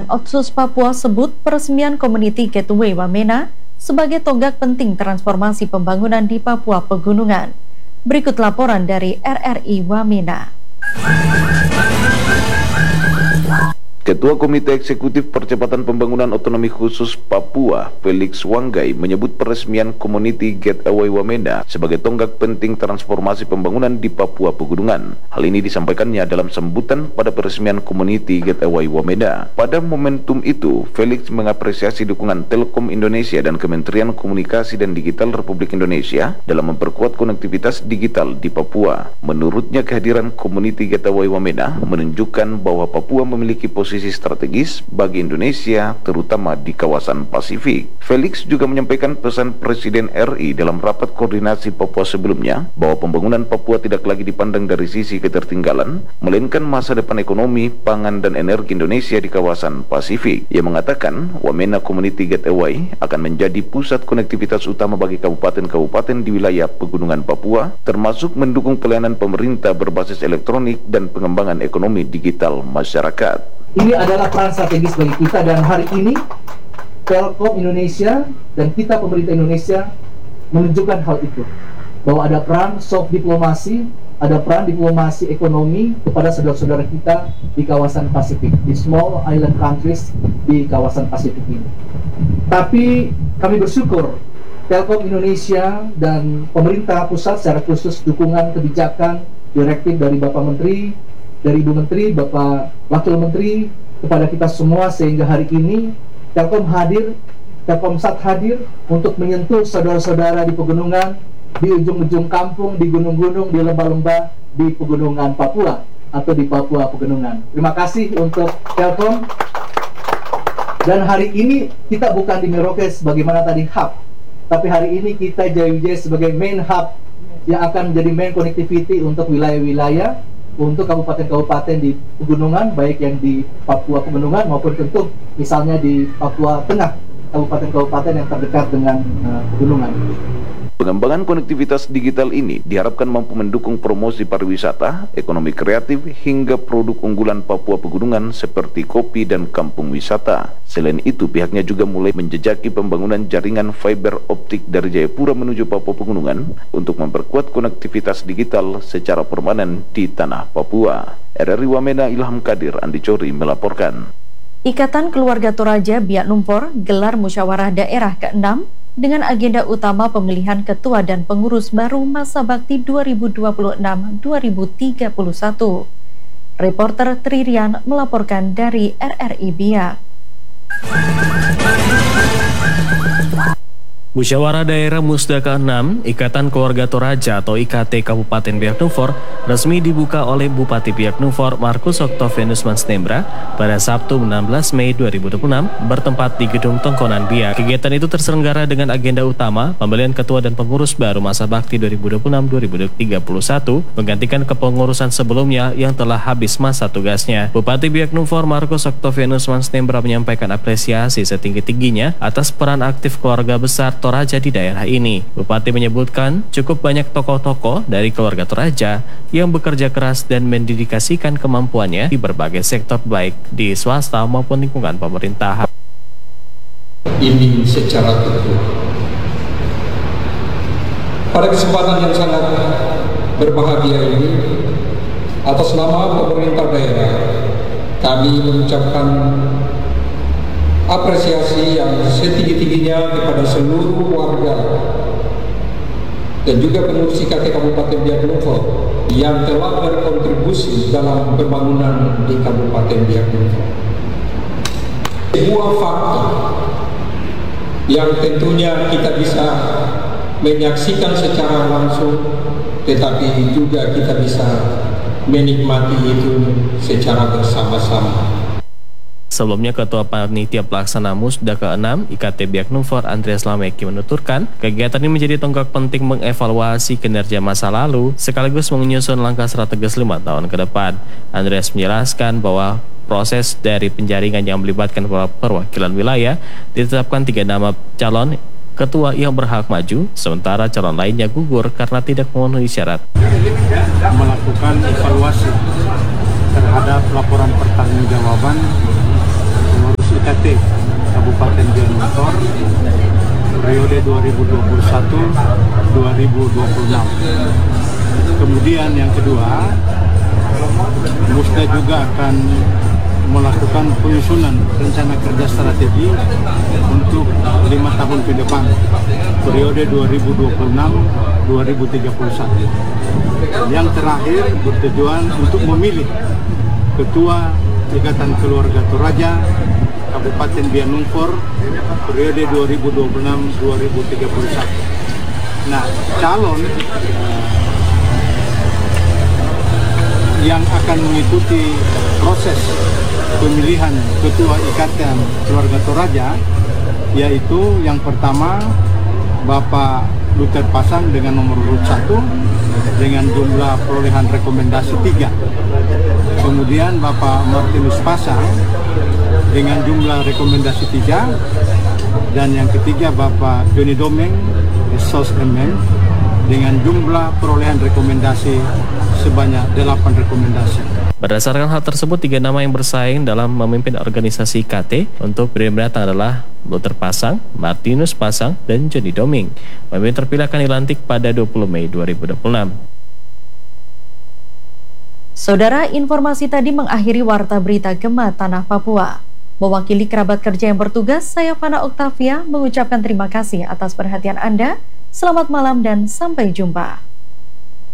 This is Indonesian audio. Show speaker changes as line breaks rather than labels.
Otsus Papua sebut peresmian Community Gateway Wamena sebagai tonggak penting transformasi pembangunan di Papua Pegunungan. Berikut laporan dari RRI Wamena.
Ketua Komite Eksekutif Percepatan Pembangunan Otonomi Khusus Papua, Felix Wanggai, menyebut peresmian Community Gateway Wamena sebagai tonggak penting transformasi pembangunan di Papua Pegunungan. Hal ini disampaikannya dalam sambutan pada peresmian Community Gateway Wamena. Pada momentum itu, Felix mengapresiasi dukungan Telkom Indonesia dan Kementerian Komunikasi dan Digital Republik Indonesia dalam memperkuat konektivitas digital di Papua. Menurutnya, kehadiran Community Gateway Wamena menunjukkan bahwa Papua memiliki posisi strategis bagi Indonesia, terutama di kawasan Pasifik. Felix juga menyampaikan pesan Presiden RI dalam rapat koordinasi Papua sebelumnya, bahwa pembangunan Papua tidak lagi dipandang dari sisi ketertinggalan, melainkan masa depan ekonomi, pangan, dan energi Indonesia di kawasan Pasifik. Ia mengatakan, Wamena Community Gateway akan menjadi pusat konektivitas utama bagi kabupaten-kabupaten di wilayah Pegunungan Papua, termasuk mendukung pelayanan pemerintah berbasis elektronik dan pengembangan ekonomi digital masyarakat.
Ini adalah peran strategis bagi kita, dan hari ini Telkom Indonesia dan kita pemerintah Indonesia menunjukkan hal itu, bahwa ada peran soft diplomasi, ada peran diplomasi ekonomi kepada saudara-saudara kita di kawasan Pasifik, di small island countries di kawasan Pasifik ini. Tapi kami bersyukur Telkom Indonesia dan pemerintah pusat secara khusus dukungan kebijakan direktif dari Bapak Menteri, dari Ibu Menteri, Bapak Wakil Menteri, kepada kita semua, sehingga hari ini Telkomsat hadir untuk menyentuh saudara-saudara di pegunungan, di ujung-ujung kampung, di gunung-gunung, di lembah-lembah di pegunungan Papua atau di Papua Pegunungan. Terima kasih untuk Telkom. Dan hari ini kita bukan di Merauke sebagaimana tadi hub, tapi hari ini kita JWJ sebagai main hub yang akan menjadi main connectivity untuk wilayah-wilayah, untuk kabupaten-kabupaten di pegunungan, baik yang di Papua Pegunungan maupun tentu misalnya di Papua Tengah, kabupaten-kabupaten yang terdekat dengan pegunungan.
Pengembangan konektivitas digital ini diharapkan mampu mendukung promosi pariwisata, ekonomi kreatif, hingga produk unggulan Papua Pegunungan seperti kopi dan kampung wisata. Selain itu, pihaknya juga mulai menjejaki pembangunan jaringan fiber optik dari Jayapura menuju Papua Pegunungan untuk memperkuat konektivitas digital secara permanen di tanah Papua. RRI Wamena, Ilham Kadir, Andi Cori melaporkan.
Ikatan Keluarga Toraja Biak Numfor gelar musyawarah daerah ke-6 dengan agenda utama pemilihan ketua dan pengurus baru masa bakti 2026-2031. Reporter Tririan melaporkan dari RRI Biak.
Musyawarah Daerah Musda ke-6 Ikatan Keluarga Toraja atau IKT Kabupaten Biak Numfor resmi dibuka oleh Bupati Biak Numfor Markus Octavianus Mansnembra pada Sabtu 16 Mei 2026 bertempat di Gedung Tongkonan Biak. Kegiatan itu terselenggara dengan agenda utama pemilihan ketua dan pengurus baru masa bakti 2026-2031 menggantikan kepengurusan sebelumnya yang telah habis masa tugasnya. Bupati Biak Numfor Markus Octavianus Mansnembra menyampaikan apresiasi setinggi-tingginya atas peran aktif keluarga besar Toraja di daerah ini. Bupati menyebutkan cukup banyak tokoh-tokoh dari keluarga Toraja yang bekerja keras dan mendedikasikan kemampuannya di berbagai sektor baik di swasta maupun lingkungan pemerintahan.
Ini secara tertutup. Pada kesempatan yang sangat berbahagia ini, atas nama pemerintah daerah, kami mengucapkan apresiasi yang setinggi-tingginya kepada seluruh warga dan juga pengurus IKT Kabupaten Biak Numfor yang telah berkontribusi dalam pembangunan di Kabupaten Biak Numfor. Sebuah fakta yang tentunya kita bisa menyaksikan secara langsung, tetapi juga kita bisa menikmati itu secara bersama-sama.
Sebelumnya, Ketua Panitia Pelaksana Musda ke-6 IKT Biak Numfor Andreas Lameki menuturkan kegiatan ini menjadi tonggak penting mengevaluasi kinerja masa lalu sekaligus menyusun langkah strategis 5 tahun ke depan. Andreas menjelaskan bahwa proses dari penjaringan yang melibatkan perwakilan wilayah ditetapkan 3 nama calon ketua yang berhak maju, sementara calon lainnya gugur karena tidak memenuhi syarat.
Melakukan evaluasi terhadap laporan pertanggungjawaban pengurus IKT Kabupaten Biak Numfor periode 2021-2026. Kemudian yang kedua, Musda juga akan melakukan penyusunan rencana kerja strategi untuk 5 tahun ke depan, periode 2026-2031. Yang terakhir bertujuan untuk memilih Ketua Ikatan Keluarga Toraja Kabupaten Biak Numfor periode 2026-2031. Nah, calon yang akan mengikuti proses pemilihan Ketua Ikatan Keluarga Toraja yaitu yang pertama Bapak Luther Pasang dengan nomor urut 1 dengan jumlah perolehan rekomendasi 3. Kemudian Bapak Martinus Pasang dengan jumlah rekomendasi 3, dan yang ketiga Bapak Joni Domeng SOS MM dengan jumlah perolehan rekomendasi sebanyak 8 rekomendasi.
Berdasarkan hal tersebut, 3 nama yang bersaing dalam memimpin organisasi KT untuk periode mendatang adalah Luther Pasang, Martinus Pasang, dan Joni Domeng. Pemimpin terpilih akan dilantik pada 20 Mei 2026.
Saudara, informasi tadi mengakhiri Warta Berita Gema Tanah Papua. Mewakili kerabat kerja yang bertugas, saya Fana Oktavia mengucapkan terima kasih atas perhatian Anda. Selamat malam dan sampai jumpa.